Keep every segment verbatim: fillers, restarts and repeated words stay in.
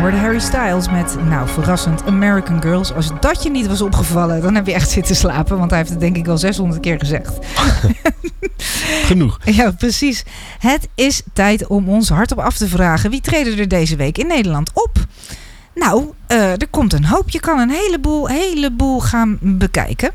hoorde Harry Styles met, nou verrassend, American Girls. Als dat je niet was opgevallen, dan heb je echt zitten slapen. Want hij heeft het denk ik wel zeshonderd keer gezegd. Genoeg. Ja, precies. Het is tijd om ons hardop af te vragen. Wie treden er deze week in Nederland op? Nou, uh, er komt een hoop. Je kan een heleboel, heleboel gaan bekijken.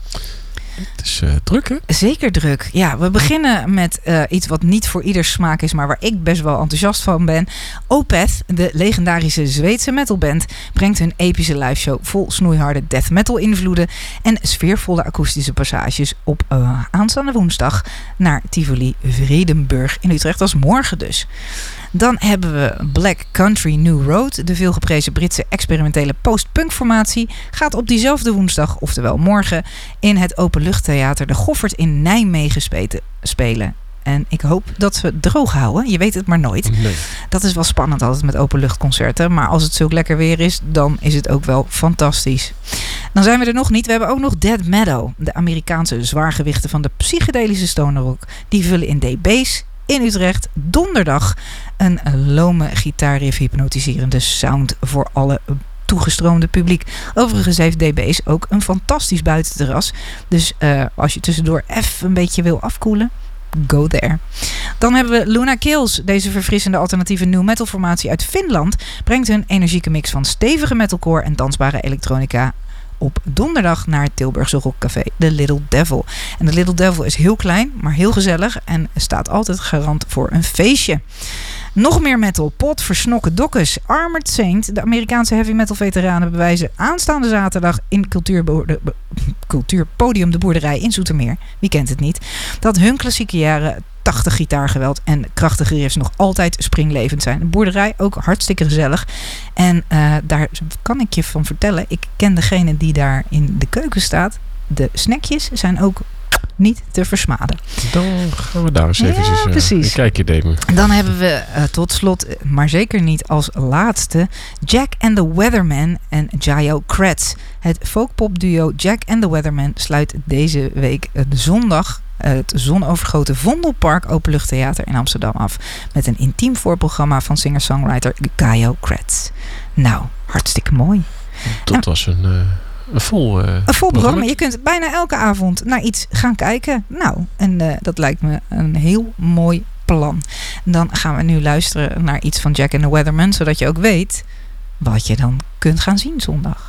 Het is uh, druk, hè? Zeker druk. Ja, we beginnen met uh, iets wat niet voor ieders smaak is, maar waar ik best wel enthousiast van ben. Opeth, de legendarische Zweedse metalband, brengt hun epische liveshow vol snoeiharde death metal invloeden en sfeervolle akoestische passages op uh, aanstaande woensdag naar Tivoli Vredenburg in Utrecht. Dat is morgen dus. Dan hebben we Black Country New Road. De veelgeprezen Britse experimentele post-punk formatie gaat op diezelfde woensdag, oftewel morgen, in het Openluchttheater De Goffert in Nijmegen spelen. En ik hoop dat ze het droog houden. Je weet het maar nooit. Nee. Dat is wel spannend altijd met openluchtconcerten. Maar als het zulk lekker weer is, dan is het ook wel fantastisch. Dan zijn we er nog niet. We hebben ook nog Dead Meadow. De Amerikaanse zwaargewichten van de psychedelische stoner rock. Die vullen in D B's in Utrecht donderdag een lome gitaarriff hypnotiserende sound voor alle toegestroomde publiek. Overigens heeft D B's ook een fantastisch buitenterras. Dus uh, als je tussendoor even een beetje wil afkoelen, go there. Dan hebben we Luna Kills. Deze verfrissende alternatieve new metal formatie uit Finland brengt hun energieke mix van stevige metalcore en dansbare elektronica op donderdag naar het Tilburgse rockcafé The Little Devil. En The Little Devil is heel klein, maar heel gezellig en staat altijd garant voor een feestje. Nog meer metal. Pot versnokken dokkes. Armored Saint, de Amerikaanse heavy metal veteranen, bewijzen aanstaande zaterdag in cultuurbo- cultuurpodium De Boerderij in Zoetermeer. Wie kent het niet? Dat hun klassieke jaren tachtig gitaargeweld en krachtige riffs nog altijd springlevend zijn. De Boerderij ook hartstikke gezellig. En uh, daar kan ik je van vertellen. Ik ken degene die daar in de keuken staat. De snackjes zijn ook niet te versmaden. Dan gaan we daar eens even ja, uh, een kijkje nemen. Dan hebben we uh, tot slot, maar zeker niet als laatste, Jack and the Weathermen en Jayo Kretz. Het folkpopduo Jack and the Weathermen sluit deze week uh, de zondag het zonovergoten Vondelpark Openluchttheater in Amsterdam af met een intiem voorprogramma van singer-songwriter Jayo Kretz. Nou, hartstikke mooi. Dat en, was een... Uh... Een vol, uh, een vol programma. Je kunt bijna elke avond naar iets gaan kijken. Nou, en uh, dat lijkt me een heel mooi plan. Dan gaan we nu luisteren naar iets van Jack and the Weathermen, zodat je ook weet wat je dan kunt gaan zien zondag.